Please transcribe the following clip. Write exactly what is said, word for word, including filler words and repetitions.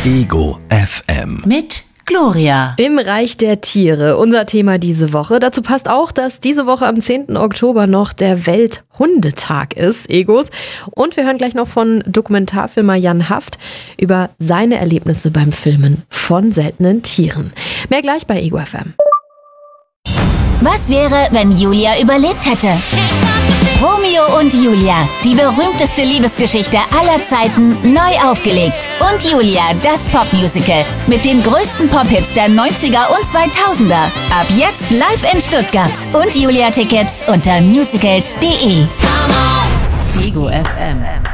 Ego F M. Mit Gloria. Im Reich der Tiere, unser Thema diese Woche. Dazu passt auch, dass diese Woche am zehnten Oktober noch der Welthundetag ist, Egos. Und wir hören gleich noch von Dokumentarfilmer Jan Haft über seine Erlebnisse beim Filmen von seltenen Tieren. Mehr gleich bei Ego F M. Was wäre, wenn Julia überlebt hätte? Romeo und Julia, die berühmteste Liebesgeschichte aller Zeiten, neu aufgelegt. Und Julia, das Popmusical mit den größten Pop-Hits der neunziger und zweitausender. Ab jetzt live in Stuttgart. Und Julia-Tickets unter musicals punkt de. Ego F M.